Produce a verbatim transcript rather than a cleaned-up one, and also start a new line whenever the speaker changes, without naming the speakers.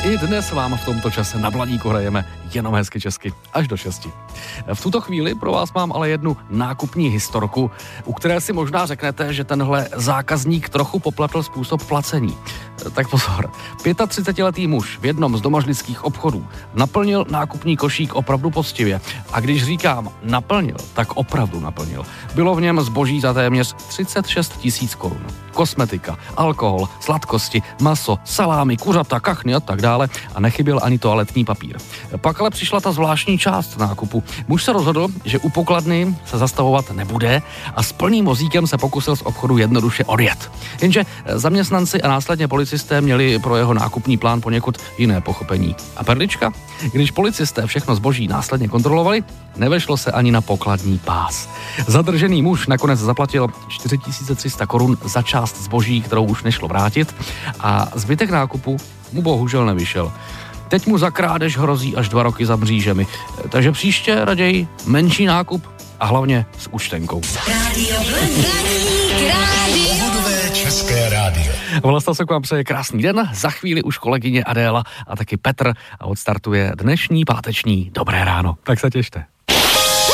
I dnes vám v tomto čase na Blaníku hrajeme jenom hezky česky, až do šesti. V tuto chvíli pro vás mám ale jednu nákupní historku, u které si možná řeknete, že tenhle zákazník trochu popletl způsob placení. Tak pozor, třicetiletý muž v jednom z domažlických obchodů naplnil nákupní košík opravdu poctivě. A když říkám naplnil, tak opravdu naplnil. Bylo v něm zboží za téměř třicet šest tisíc korun. Kosmetika, alkohol, sladkosti, maso, salámy, kuřata, kachny a tak dále a nechyběl ani toaletní papír. Pak ale přišla ta zvláštní část nákupu. Muž se rozhodl, že u pokladny se zastavovat nebude a s plným vozíkem se pokusil z obchodu jednoduše odjet. Jenže zaměstnanci a následně policisté měli pro jeho nákupní plán poněkud jiné pochopení. A perlička? Když policisté všechno zboží následně kontrolovali, nevešlo se ani na pokladní pás. Zadržený muž nakonec zaplatil čtyři tisíce tři sta korun za část zboží, kterou už nešlo vrátit a zbytek nákupu mu bohužel nevyšel. Teď mu za krádež hrozí až dva roky za mřížemi. Takže příště raději menší nákup a hlavně s účtenkou.
Pohodové české rádio.
Vlasta se k vám přeje krásný den, za chvíli už kolegyně Adéla a taky Petr a odstartuje dnešní páteční Dobré ráno. Tak se těšte.